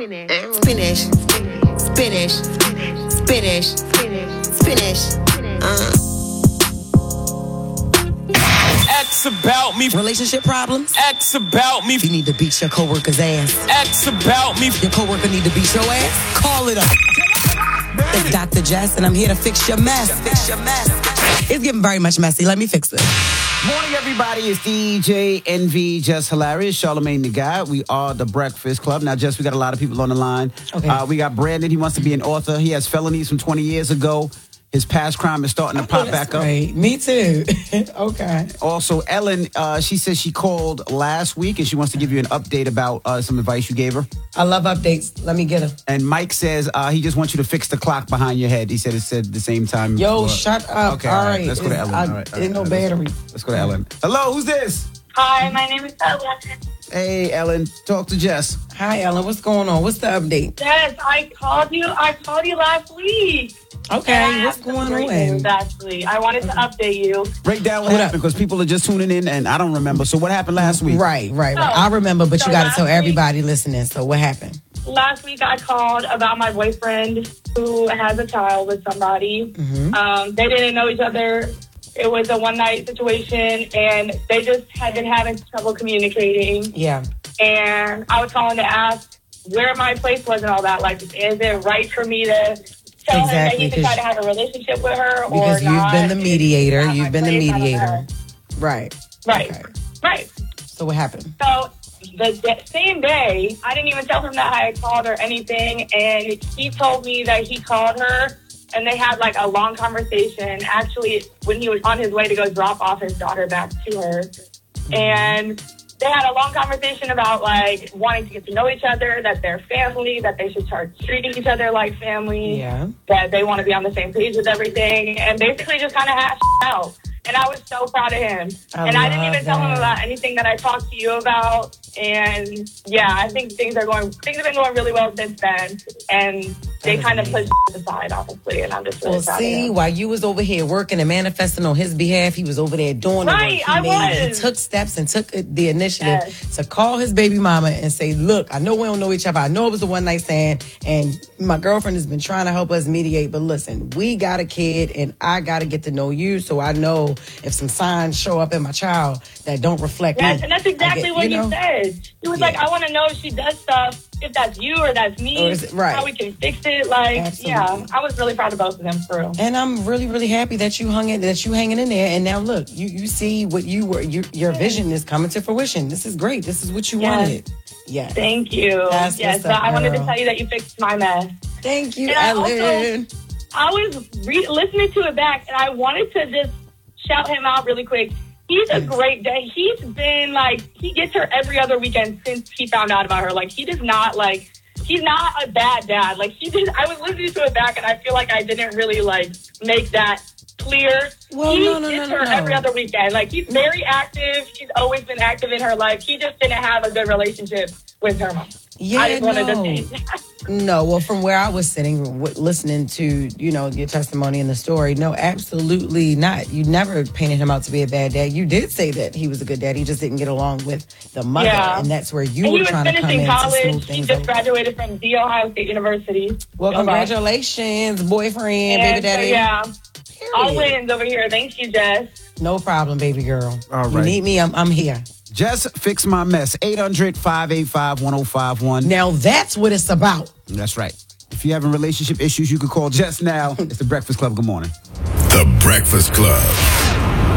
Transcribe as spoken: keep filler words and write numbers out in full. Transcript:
spinach, spinach, spinach, spinach. Uh. X about me. Relationship problems? X about me. You need to beat your coworker's ass. X about me. Your coworker need to beat your ass? Call it up. It's Doctor Jess, and I'm here to fix your mess. Fix your mess. It's getting very much messy. Let me fix it. Morning, everybody. It's D J Envy, Just Hilarious, Charlamagne the Guy. We are the Breakfast Club. Now, Jess, we got a lot of people on the line. Okay. Uh, we got Brandon. He wants to be an author. He has felonies from twenty years ago. His past crime is starting to pop back up. Great. Me too. Okay. Also, Ellen, uh, she says she called last week and she wants to give you an update about uh, some advice you gave her. I love updates. Let me get them. And Mike says uh, he just wants you to fix the clock behind your head. He said it said the same time. Yo, before. shut up. Okay, all all right. right. Let's go to Ellen. I, All right, all ain't right, no battery. Let's go to Ellen. Hello, who's this? Hi, my name is Ellen. Hey, Ellen. Talk to Jess. Hi, Ellen. What's going on? What's the update? Yes, I called you. I called you last week. Okay, what's going Great on? news, actually, I wanted to update you. Break down what Hold happened up. because people are just tuning in and I don't remember. So what happened last week? Right, right, right. Oh, I remember, but so you got to last tell week- everybody listening. So what happened? Last week, I called about my boyfriend who has a child with somebody. Mm-hmm. Um, they didn't know each other. It was a one-night situation, and they just had been having trouble communicating. Yeah. And I was calling to ask where my place was and all that. Like, is it right for me to tell him that Exactly, he can try 'cause- to have a relationship with her or Because you've not? been the mediator. It's not You've my been the place, I don't mediator. know. Right. Right. Okay. Right. So what happened? So the d- same day, I didn't even tell him that I had called or anything, and he told me that he called her, and they had like a long conversation. Actually, when he was on his way to go drop off his daughter back to her, and they had a long conversation about like wanting to get to know each other, that they're family, that they should start treating each other like family, Yeah. that they want to be on the same page with everything, and basically just kind of hashed out. And I was so proud of him. I and I didn't love even tell him that. about anything that I talked to you about. And yeah, I think things are going, things have been going really well since then. And they That is kind of amazing. pushed aside, honestly. And I'm just really Well, proud see, of him. while you was over here working and manifesting on his behalf, he was over there doing Right, the work. He I made, was. He took steps and took the initiative Yes. to call his baby mama and say, look, I know we don't know each other. I know it was a one night stand, and my girlfriend has been trying to help us mediate. But listen, we got a kid, and I got to get to know you, so I know if some signs show up in my child that don't reflect Yes, me. and that's I exactly get- what you know? he said. He was Yeah. like, I want to know if she does stuff, if that's you or that's me, Or is it- right. how we can fix it. Like, Absolutely. yeah, I was really proud of both of them, for real. And I'm really, really happy that you hung in, that you hanging in there. And now look, you you see what you were, you, your vision is coming to fruition. This is great. This is what you Yes. wanted. Yeah. Thank you. That's yes, what's so up, I wanted to girl. tell you that you fixed my mess. Thank you, And I also- Ellen. I was re- listening to it back, and I wanted to just shout him out really quick. He's a great dad. He's been like, he gets her every other weekend since he found out about her. Like, he does not like, he's not a bad dad. Like, he did. I was listening to it back, and I feel like I didn't really like make that clear. Well, he no, no, gets no, her no, every no. other weekend. Like, he's very active. She's always been active in her life. He just didn't have a good relationship with her mom. Yeah, I just wanted no. to say that. No, well, from where I was sitting, w- listening to, you know, your testimony and the story, no, absolutely not. You never painted him out to be a bad dad. You did say that he was a good dad. He just didn't get along with the mother. Yeah. And that's where you And were he was trying to come finishing in to college. smooth He things just over. graduated from The Ohio State University. Well, Go Bucks. congratulations, boyfriend, And baby daddy. so, yeah, all Period. wins over here. Thank you, Jess. No problem, baby girl. All You right. need me, I'm, I'm here. Just fix my mess. eight hundred, five eight five, one oh five one. Now that's what it's about. That's right. If you're having relationship issues, you can call Jess now. It's the Breakfast Club. Good morning. The Breakfast Club.